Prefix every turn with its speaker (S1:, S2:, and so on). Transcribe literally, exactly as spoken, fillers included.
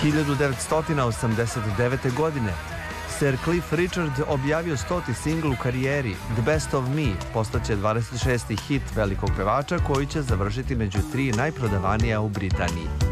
S1: hiljadu devetsto osamdeset devete. godine Sir Cliff Richard objavio stoti singl u karijeri, The Best of Me, postaće dvadeset šesti hit velikog pevača koji će završiti među tri najprodavanija u Britaniji.